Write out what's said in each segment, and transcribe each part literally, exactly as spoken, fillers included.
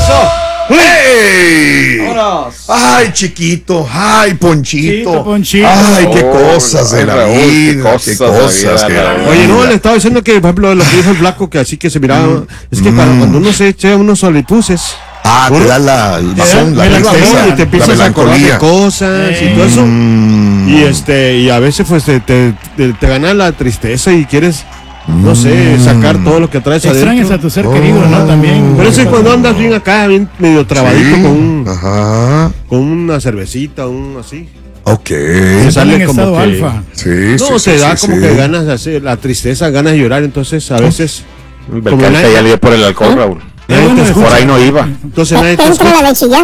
¡Hey! ¡Ay, chiquito! ¡Ay, Ponchito! Chiquito, Ponchito. ¡Ay, qué Oh, cosas de la Raúl, vida! qué cosas ¡Qué de cosas! la que vida, la Raúl. Oye, no, vida. le estaba diciendo que, por ejemplo, lo que dijo el flaco, que así que se miraba, Mm. es que cuando, cuando uno se echa unos solipuses, Ah, te da la, el bajón, la te da el tristeza, bajón y te la empiezas a acordar de melancolía. cosas Eh. y todo eso. Mm. Y este, y a veces pues te, te, te, te gana la tristeza y quieres, no sé, sacar todo lo que traes Extrañas adentro. a tu ser querido, ¿no? También. Pero eso es cuando andas bien acá, bien medio trabadito Sí. con, un, Ajá. con una cervecita, un así. Ok. Te sale en como estado que- alfa. Sí, No, sí, te sí, da sí, como sí. que ganas de hacer la tristeza, ganas de llorar, entonces a veces como Belcante nadie- ya le dio por el alcohol, Raúl. nadie bueno, te es escucha. Por ahí no iba. Entonces nadie ¿Te te entra la escucha. de chillar?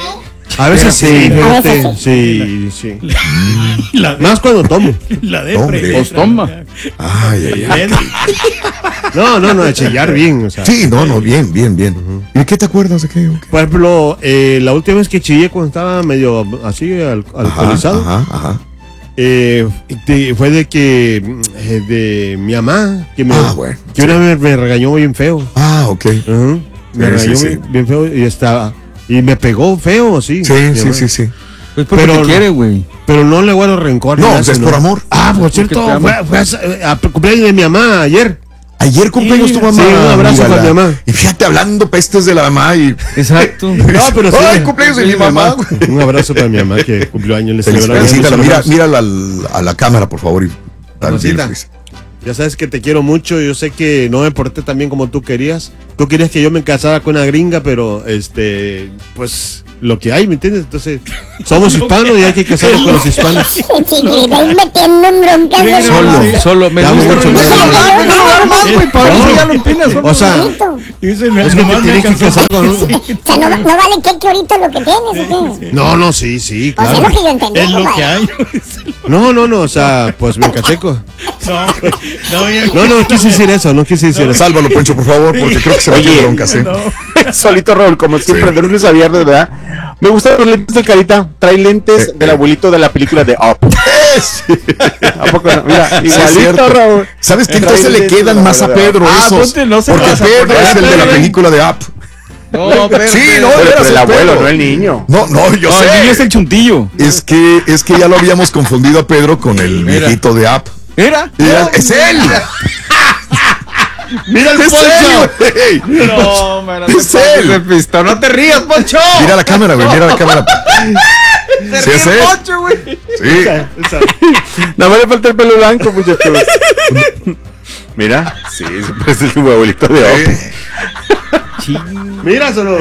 A veces sí, A fíjate, veces sí, sí. La de, Más cuando tomo. la de Hombre. pre- Pues toma. Ay, ay, ay. No, no, no, de chillar bien, o sea. Sí, no, no, bien, bien, bien. ¿Y qué te acuerdas de qué? o qué? Por ejemplo, eh, la última vez que chillé cuando estaba medio así al- alcoholizado, Ajá, ajá. eh, de- fue de que mm, eh, de mi mamá, que, me, Ah, bueno, que una vez me regañó bien feo. Ah, ok. Ujú. Me Sí, regañó sí, bien, sí. bien feo y estaba y me pegó feo, sí. Sí, mi sí, mamá. sí, sí. Pues porque Pero- te quiere, güey. Pero no le guardo rencor. ni No, nada, pues es sino- por amor. Ah, por Porque cierto, te fue, ama. fue a, a cumpleaños de mi mamá ayer. Ayer cumpleaños Sí, tu mamá. sí, un abrazo mírala. para mi mamá. Y fíjate, hablando pestes de la mamá y... Exacto. No, pero sí. ¡Ay, cumpleaños de mi mamá! güey! Un abrazo para mi mamá que cumplió años. Le Feliz- celebramos Felicítala, muchos mira, hermanos. mírala al- a la cámara, por favor. Y dale, Mamacita. feliz. Ya sabes que te quiero mucho. Yo sé que no me porté tan bien como tú querías. Tú querías que yo me casara con una gringa, pero este, pues lo que hay, ¿me entiendes? Entonces, somos hispanos y hay que casarnos con los hispanos. Chiquita, ahí metiendo en broncas de Solo, solo. Me Te amo gusta. mucho, Raúl. madre. No, no, no, no, güey, para eso No. ya lo empinas. O sea, bonito. Y dice, me- es que te nomás me tienes que alcanzó. casar con un... O sea, no, no vale que, que ahorita lo que tienes, ¿o qué? No, no, sí, sí, O sea, es claro. lo que yo entendí, Es lo que compadre. hay. No, no, no, o sea, pues me casé con... No, no, ya- No, no, quise decir eso, no quise decir eso. Sálvalo, Poncho, por favor, porque creo que se va a Oye, ir broncas, ¿eh? no. Solito Raúl, como siempre, Sí. de lunes a viernes, ¿verdad? Me gustan los lentes de Carita. Trae lentes Eh, del eh. abuelito de la película de Up. ¿A poco no? Mira, Sí, es igualito, cierto. Raúl. ¿Sabes qué? Trae Entonces le lentes quedan de la más a abuela de Up. Pedro Ah, esos. ponte, no se porque pasa, Pedro porque es el de la Pedro- película de Up. No, pero, Sí, no, pero, de veras pero el es abuelo, Pedro. no el niño. No, no, yo No, sé. el niño es el chuntillo. Es que, es que ya lo habíamos confundido a Pedro con el Mira. viejito de Up. Mira. Mira, ¡es él! ¡Mira el ¡Es él, güey! No, man, Es él. Pisto, no te rías, Poncho. Mira la cámara, güey, mira la cámara. Sí, es él. Poncho, güey. Sí. Nada más le falta el pelo blanco, muchachos. Mira, sí, se parece el abuelito de Up. Sí. Mira solo.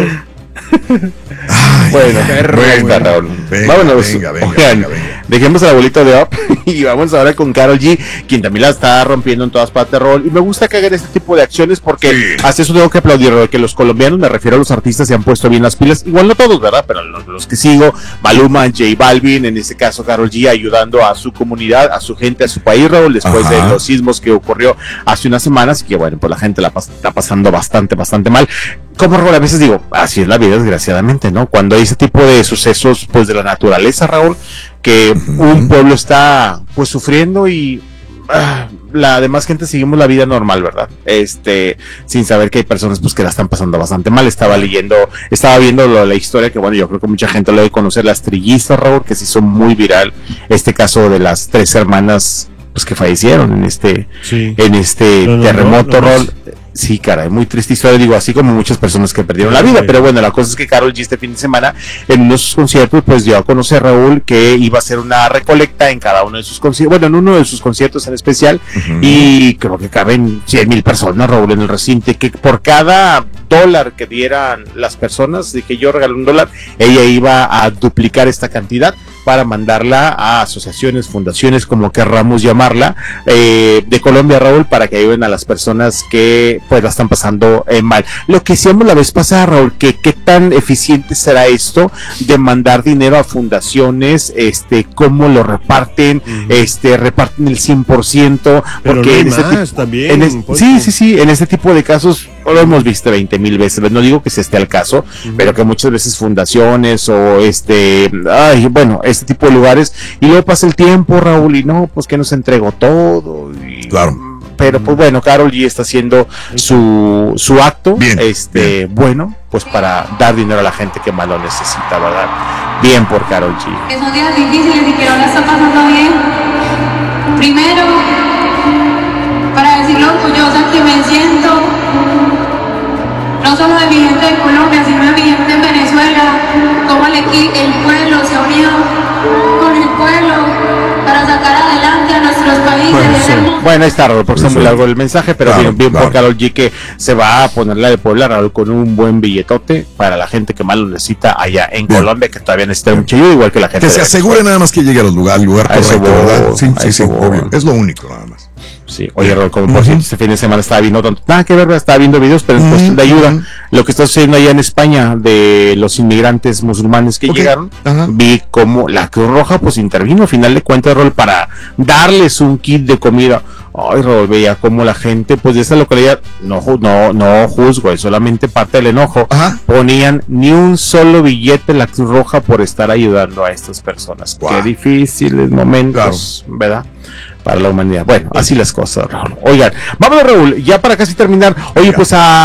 Bueno, perro, ahí está, güey. Raúl. Venga, Vámonos. venga, venga, Oigan, venga, venga. dejemos al abuelito de Up y vamos ahora con Karol G, quien también la está rompiendo en todas partes, Raúl. Y me gusta que hagan este tipo de acciones porque Sí. hasta eso tengo que aplaudir, Raúl, que los colombianos, me refiero a los artistas, se han puesto bien las pilas. Igual no todos, ¿verdad? Pero los, los que sigo, Maluma, J Balvin, en este caso Karol G, ayudando a su comunidad, a su gente, a su país, Raúl, después Ajá. de los sismos que ocurrió hace unas semanas y que, bueno, pues la gente la pas- está pasando bastante, bastante mal. Como Raúl, a veces digo, así es la vida, desgraciadamente, ¿no? Cuando hay ese tipo de sucesos, pues de la naturaleza, Raúl, que un pueblo está, pues sufriendo y ah, la demás gente seguimos la vida normal, ¿verdad? Este, sin saber que hay personas, pues que la están pasando bastante mal. Estaba leyendo, estaba viendo lo- la historia que, bueno, yo creo que mucha gente lo debe conocer, las trillizas, Raúl, que se hizo muy viral, este caso de las tres hermanas, pues que fallecieron en este, Sí. en este No, no, terremoto, no, no, Raúl. Sí, caray, muy triste historia, digo, así como muchas personas que perdieron la vida, Sí. pero bueno, la cosa es que Karol G este fin de semana en uno de sus conciertos pues dio a conocer, Raúl, que iba a hacer una recolecta en cada uno de sus conciertos, bueno, en uno de sus conciertos en especial, y creo que caben cien mil personas, Raúl, en el recinto, que por cada dólar que dieran las personas, de que yo regalé un dólar, ella iba a duplicar esta cantidad para mandarla a asociaciones, fundaciones, como querramos llamarla, eh, de Colombia, Raúl, para que ayuden a las personas que pues la están pasando eh, mal. Lo que hicimos la vez pasada, Raúl, que qué tan eficiente será esto de mandar dinero a fundaciones, este, cómo lo reparten, Ujú. este, reparten el cien por ciento, Pero porque no hay en este más tipo- también, en es- Poncho. sí, sí, sí, en este tipo de casos lo hemos visto veinte mil veces, no digo que se esté al caso, Ujú. pero que muchas veces fundaciones o este, ay, bueno, este tipo de lugares, y luego pasa el tiempo, Raúl, y no, pues que nos entregó todo, y Claro. pero pues bueno, Karol G está haciendo su, su acto, Bien, este, bien. bueno, pues para dar dinero a la gente que más lo necesita, ¿verdad? Bien por Karol G. Que son días difíciles y que no la está pasando bien. Primero, para decir lo orgullosa que me siento, no solo de mi gente de Colombia, sino de mi gente en Venezuela, como el, equi- el pueblo se ha unido con el pueblo para sacar adelante a nuestros países. Bueno, Es sí. hermoso. Bueno, ahí está, Raúl, porque está muy largo el mensaje, pero Claro, bien, bien claro. por Karol G, que se va a ponerla de Puebla, Raúl, con un buen billetote para la gente que más lo necesita allá en Bien. Colombia, que todavía necesita mucho ayuda, igual que la gente Que se de asegure Venezuela. nada más que llegue al lugar, al lugar A eso correcto, voy, ¿verdad? Sí, a sí, eso sí, voy. obvio. Es lo único, nada más. Sí, oye, Raúl, como por Ujú. cierto, este fin de semana estaba viendo tanto, nada que ver, ¿verdad? Estaba viendo videos, pero en Ujú, cuestión de ayuda, ujú. lo que está sucediendo allá en España de los inmigrantes musulmanes que Ok, llegaron, ajá. vi cómo la Cruz Roja pues intervino, al final de cuentas, Raúl, para darles un kit de comida. Ay, Raúl, veía cómo la gente pues de esa localidad, no, ju- no, no juzgo, es solamente parte del enojo, Ajá. ponían ni un solo billete la Cruz Roja por estar ayudando a estas personas. Guau. Qué difíciles momentos, ¿verdad? Para la humanidad. Bueno, así las cosas, Raúl. Oigan, vámonos, Raúl, ya para casi terminar. Oye, Ya. pues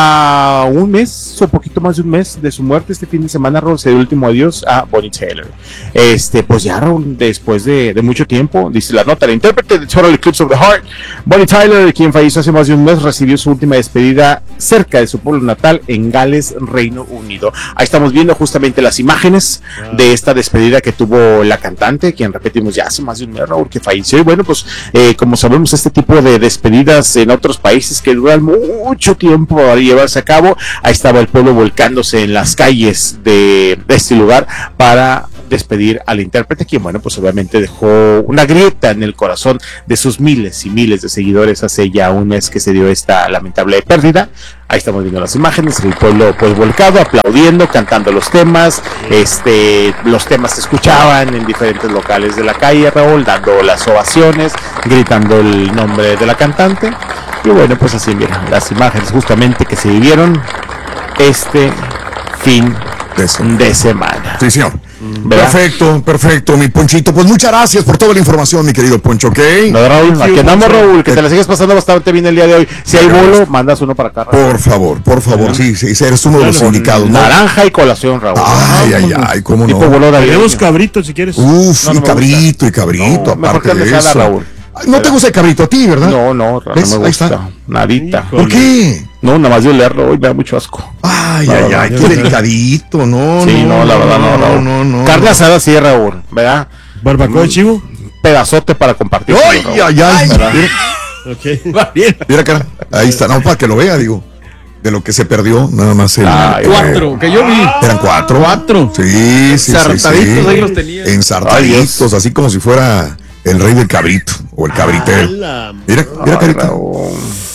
a un mes, o poquito más de un mes de su muerte, este fin de semana, Raúl, se dio el último adiós a Bonnie Tyler. Este, pues ya, Raúl, después de, de mucho tiempo, dice la nota, la intérprete de Total Eclipse of the Heart, Bonnie Tyler, quien falleció hace más de un mes, recibió su última despedida cerca de su pueblo natal en Gales, Reino Unido. Ahí estamos viendo justamente las imágenes de esta despedida que tuvo la cantante, quien repetimos ya hace más de un mes, Raúl, que falleció. Y bueno, pues eh, como sabemos, este tipo de despedidas en otros países que duran mucho tiempo para llevarse a cabo, ahí estaba el pueblo volcándose en las calles de, de este lugar para despedir al intérprete, quien bueno, pues obviamente dejó una grieta en el corazón de sus miles y miles de seguidores hace ya un mes que se dio esta lamentable pérdida. Ahí estamos viendo las imágenes, el pueblo pues volcado, aplaudiendo, cantando los temas, este, los temas se escuchaban en diferentes locales de la calle, Raúl, dando las ovaciones, gritando el nombre de la cantante, y bueno, pues así mira, las imágenes justamente que se vivieron este fin De eso. de semana. Sí, señor. ¿Verdad? Perfecto, perfecto, mi Ponchito. Pues muchas gracias por toda la información, mi querido Poncho, ¿ok? No, Raúl, aquí andamos, Raúl, que te la sigues pasando bastante bien el día de hoy. Si hay bolo, mandas uno para acá, Raúl. Por favor, por favor, sí, sí, eres uno de los Claro, indicados, ¿no? Naranja y colación, Raúl. Ay, ay, ay, cómo Tipo no. bolo de Tenemos alegría. cabritos si quieres. Uf, No, no y me cabrito, y cabrito, No, mejor aparte que de le sala, eso. Raúl. Ay, no te gusta el cabrito a ti, ¿verdad? No, no, Raúl, ¿Ves? no me Ahí gusta. está. Nadita. Hijo. ¿Por qué? No, nada más de olerlo hoy me da mucho asco. Ay, No, ay, no, ay, no, qué no. delicadito, no, Sí, no, la verdad no, Raúl. no, no. Carne asada sí, Raúl, ¿verdad? Barbacoa de chivo. Pedazote para compartir. Ay, ay, ay, mira, Ok. Va bien. mira, cara, ahí está, no, para que lo vea, digo, de lo que se perdió, nada más el... Ay, eh, Cuatro, que yo vi. ¿Eran cuatro? Cuatro. Sí, sí, sí, Ensartaditos, sí. ahí los tenía. Ensartaditos, así como si fuera el rey del cabrito, o el cabritel. Ala. Mira, mira, Ay, carita. Raúl.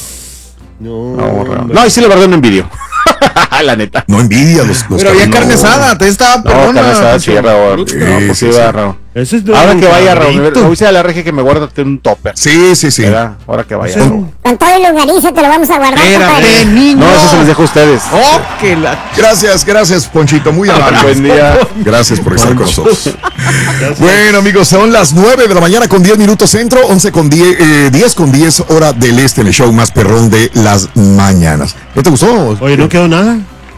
No, No, Raúl. No, y sí, la verdad no envidio. La neta. No envidia los, los Pero había cabritos. carne asada, te estaba No, perrona. carne asada sí, Poncho. Raúl. Sí, No, pues sí, sí, sí. va, Raúl. Ese es de Ahora un que vaya, Raúl, cabrito. me voy a la regia que me guárdate un topper. Sí, sí, sí. ¿Verdad? Ahora que vaya. Sí. Raúl. Con todo el lugarizo te lo vamos a guardar, Espérate, compadre. niño. No, eso se les dejo a ustedes. Oh, que la... Gracias, gracias, Ponchito, muy amable. Buen día. Gracias por estar con nosotros. Bueno, amigos, son las nueve de la mañana con diez minutos centro, once con diez, eh, diez con diez hora del este, en el show más perrón de las mañanas. ¿Qué te gustó? Oye, ¿no quedó nada?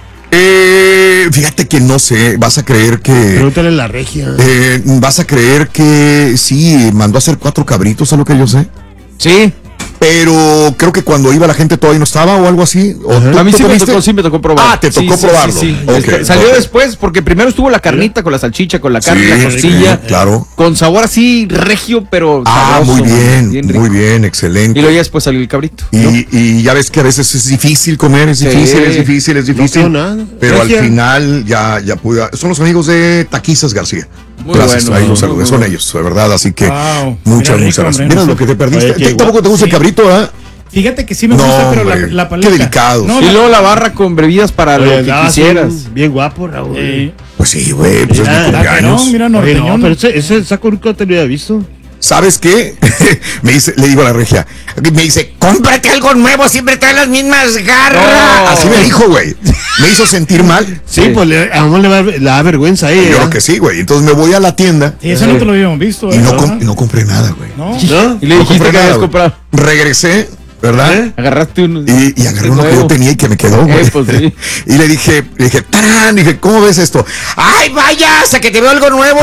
Eh, fíjate que no sé, vas a creer que... Pregúntale a la regia. eh, vas a creer que sí, mandó a hacer cuatro cabritos, a lo que yo sé. Sí, Pero creo que cuando iba la gente todavía no estaba o algo así. ¿O tú- a mí tú sí me comiste? tocó, sí me tocó probar. Ah, te Sí, tocó sí, probarlo. sí, sí. Ok, Este, Salió ok. después porque primero estuvo la carnita con la salchicha, con la carne, Sí, la costilla. claro. Con sabor así regio, pero Ah, sabroso, muy bien, rico. muy bien, Y excelente. luego ya después salió el cabrito. Y, ¿no? y ya ves que a veces es difícil comer, es Sí. difícil, es difícil, es No difícil. quedó nada. Pero Regia. al final ya, ya pude. Son los amigos de Taquizas García. Muy Gracias, bueno, ahí los muy saludé, bueno. son ellos, de verdad. Así que Wow. muchas, Mira, muchas rico, gracias. hombre, Mira no lo que te perdiste. Oye, qué ¿Te- ¿Tampoco te gusta el Sí. cabrito, ah? Fíjate que sí me No, gusta, pero la, hombre, la qué paleta. delicados. No, y luego la barra con bebidas para Oye, lo que andabas quisieras. bien- Bien guapo, Raúl. Eh, Pues sí, güey, pues es Mira, mi la cumpleaños. mira, Oye, no, norteñón. pero ese, ese saco nunca te lo había visto. ¿Sabes qué? me dice, le digo a la regia, me dice, cómprate algo nuevo, siempre trae las mismas garras. No. Así me dijo, güey. Me hizo sentir mal. Sí, Sí. pues le, a mamá le, va- le da vergüenza a ella. Yo creo que sí, güey. Entonces me voy a la tienda Sí, eso no te lo habíamos visto. y ¿eh? no, com- y no compré nada, güey. No. ¿No? Y le No dijiste compré que habías nada, güey. comprado. Regresé ¿verdad? ¿Eh? Agarraste un. Y, y agarré uno que yo tenía y que me quedó, güey. Eh, pues sí. Y le dije, le dije, ¡tarán! Dije, ¿cómo ves esto? ¡Ay, vaya! ¡Hasta que te veo algo nuevo!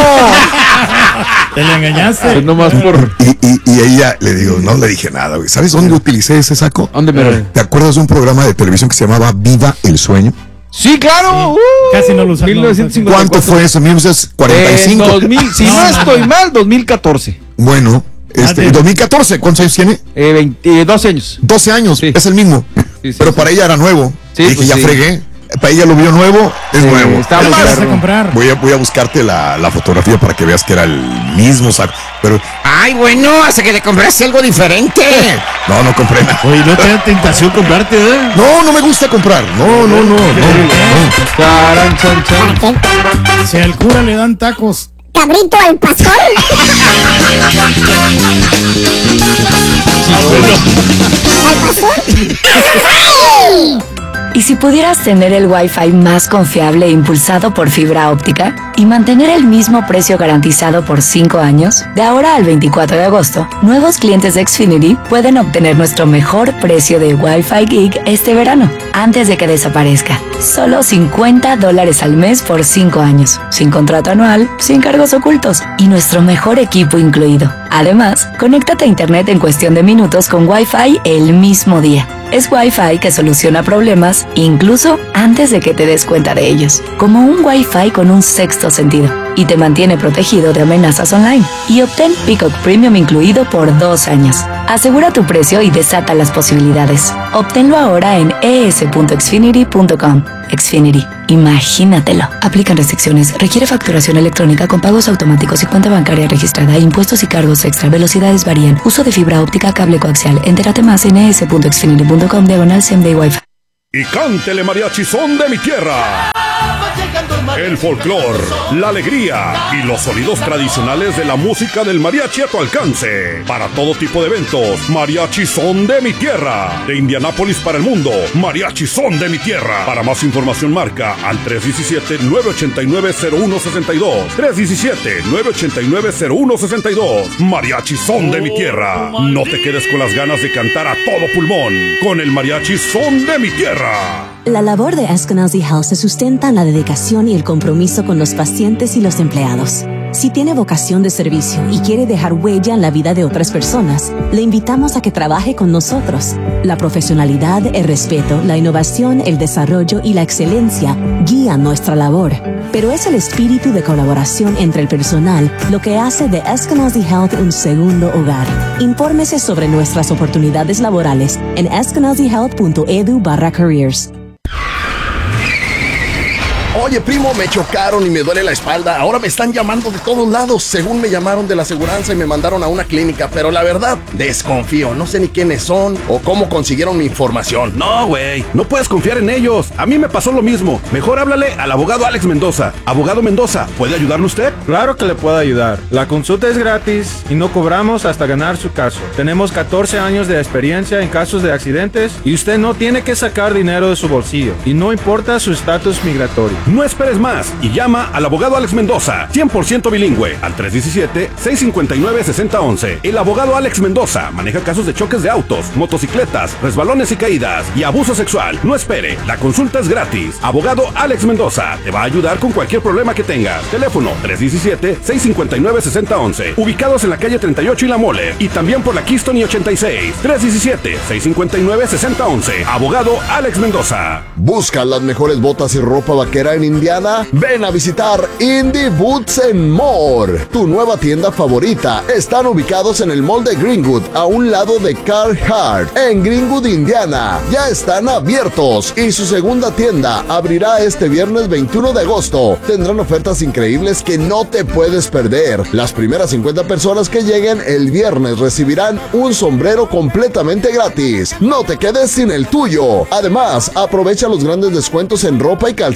Te le engañaste. Pues nomás por. Y, y, y ella, le digo, no le dije nada, güey. ¿Sabes dónde utilicé ese saco? ¿Dónde me lo- ¿Te acuerdas de un programa de televisión que se llamaba Viva el Sueño? Sí, claro. Uh, Casi no lo usas, mil novecientos cincuenta y cuatro. ¿Cuánto fue eso? ¿mil novecientos cuarenta y cinco? En dos mil, si no, No, no, estoy no. mal, dos mil catorce. Bueno, este, de- dos mil catorce, ¿cuántos años tiene? Eh, veinte, doce años. doce años, Sí. es el mismo. Sí, sí, Pero sí. para ella era nuevo. Sí, Dije, pues ya sí. fregué. Para ella lo vio nuevo, es Sí, nuevo. estaba Es muy más, Vas a perro. comprar. Voy a, voy a buscarte la, la fotografía para que veas que era el mismo saco. Pero, ay, bueno, hasta que te compraste algo diferente. No, no compré nada. Oye, ¿no te da tentación comprarte, eh? No, no me gusta comprar. No, no, no, no. no. Charan, chan, chan. ¿Para qué? Si al cura le dan tacos. ¿Cabrito al pastor? ¿Al pastor? ¿Y si pudieras tener el Wi-Fi más confiable e impulsado por fibra óptica y mantener el mismo precio garantizado por cinco años? De ahora al veinticuatro de agosto, nuevos clientes de Xfinity pueden obtener nuestro mejor precio de Wi-Fi Gig este verano, antes de que desaparezca. Solo cincuenta dólares al mes por cinco años, sin contrato anual, sin cargos ocultos y nuestro mejor equipo incluido. Además, conéctate a internet en cuestión de minutos con Wi-Fi el mismo día. Es Wi-Fi que soluciona problemas incluso antes de que te des cuenta de ellos. Como un Wi-Fi con un sexto sentido. Y te mantiene protegido de amenazas online. Y obtén Peacock Premium incluido por dos años. Asegura tu precio y desata las posibilidades. Obténlo ahora en e s punto xfinity punto com. Xfinity. Imagínatelo. Aplican restricciones. Requiere facturación electrónica con pagos automáticos y cuenta bancaria registrada. Impuestos y cargos extra. Velocidades varían. Uso de fibra óptica, cable coaxial. Entérate más en e s punto xfinity punto com diagonal same day Wi-Fi. Y cántele mariachi son de mi tierra. El folclor, la alegría y los sonidos tradicionales de la música del mariachi a tu alcance. Para todo tipo de eventos, mariachi son de mi tierra. De Indianápolis para el mundo, mariachi son de mi tierra. Para más información marca al tres uno siete, nueve ocho nueve, cero uno seis dos. tres uno siete, nueve ocho nueve, cero uno seis dos. Mariachi son de mi tierra. No te quedes con las ganas de cantar a todo pulmón. Con el mariachi son de mi tierra. La labor de Eskenazi Health se sustenta en la dedicación y el compromiso con los pacientes y los empleados. Si tiene vocación de servicio y quiere dejar huella en la vida de otras personas, le invitamos a que trabaje con nosotros. La profesionalidad, el respeto, la innovación, el desarrollo y la excelencia guían nuestra labor. Pero es el espíritu de colaboración entre el personal lo que hace de Eskenazi Health un segundo hogar. Infórmese sobre nuestras oportunidades laborales en eskenazi health punto edu barra careers. Oye, primo, me chocaron y me duele la espalda. Ahora me están llamando de todos lados. Según me llamaron de la aseguranza y me mandaron a una clínica. Pero la verdad, desconfío. No sé ni quiénes son o cómo consiguieron mi información. No, güey, no puedes confiar en ellos. A mí me pasó lo mismo. Mejor háblale al abogado Alex Mendoza. Abogado Mendoza, ¿puede ayudarle usted? Claro que le puedo ayudar. La consulta es gratis y no cobramos hasta ganar su caso. Tenemos catorce años de experiencia en casos de accidentes y usted no tiene que sacar dinero de su bolsillo. Y no importa su estatus migratorio. No esperes más y llama al abogado Alex Mendoza, cien por ciento bilingüe, al tres uno siete, seis cinco nueve, seis cero uno uno. El abogado Alex Mendoza maneja casos de choques de autos, motocicletas, resbalones y caídas y abuso sexual. No espere, la consulta es gratis. Abogado Alex Mendoza te va a ayudar con cualquier problema que tengas. Teléfono tres uno siete, seis cinco nueve, seis cero uno uno. Ubicados en la calle treinta y ocho y La Mole y también por la Keystone y ochenta y seis. tres uno siete, seis cinco nueve, seis cero uno uno. Abogado Alex Mendoza. ¿Buscas las mejores botas y ropa vaquera en Indiana? Ven a visitar Indie Boots and More, tu nueva tienda favorita. Están ubicados en el mall de Greenwood, a un lado de Carhartt, en Greenwood, Indiana. Ya están abiertos y su segunda tienda abrirá este viernes veintiuno de agosto. Tendrán ofertas increíbles que no te puedes perder. Las primeras cincuenta personas que lleguen el viernes recibirán un sombrero completamente gratis. No te quedes sin el tuyo. Además, aprovecha los grandes descuentos en ropa y calzado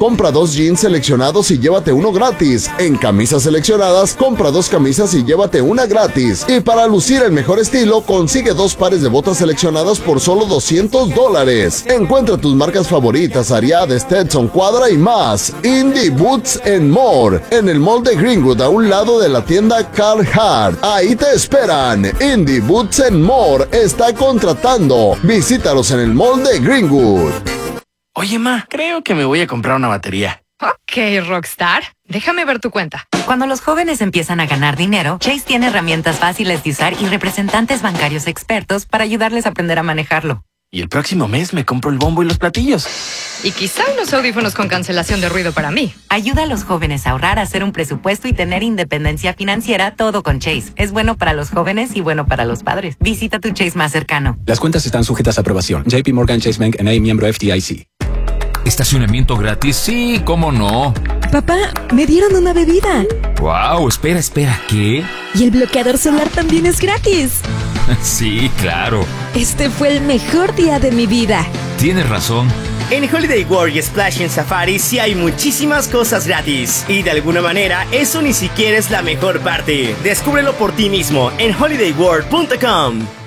compra dos jeans seleccionados y llévate uno gratis. En camisas seleccionadas, compra dos camisas y llévate una gratis. Y para lucir el mejor estilo, consigue dos pares de botas seleccionadas por solo doscientos dólares. Encuentra tus marcas favoritas, Ariat, Stetson, Cuadra y más. Indie Boots and More, en el mall de Greenwood, a un lado de la tienda Carhartt. Ahí te esperan. Indie Boots and More está contratando. Visítalos en el mall de Greenwood. Oye, ma, creo que me voy a comprar una batería. Ok, Rockstar. Déjame ver tu cuenta. Cuando los jóvenes empiezan a ganar dinero, Chase tiene herramientas fáciles de usar y representantes bancarios expertos para ayudarles a aprender a manejarlo. Y el próximo mes me compro el bombo y los platillos. Y quizá unos audífonos con cancelación de ruido para mí. Ayuda a los jóvenes a ahorrar, a hacer un presupuesto y tener independencia financiera, todo con Chase. Es bueno para los jóvenes y bueno para los padres. Visita tu Chase más cercano. Las cuentas están sujetas a aprobación. J P Morgan Chase Bank N A, miembro F D I C. ¿Estacionamiento gratis? Sí, ¿cómo no? Papá, me dieron una bebida. Wow, espera, espera, ¿qué? Y el bloqueador solar también es gratis. Sí, claro. Este fue el mejor día de mi vida. Tienes razón. En Holiday World y Splash en Safari sí hay muchísimas cosas gratis. Y de alguna manera, eso ni siquiera es la mejor parte. Descúbrelo por ti mismo en holiday world punto com.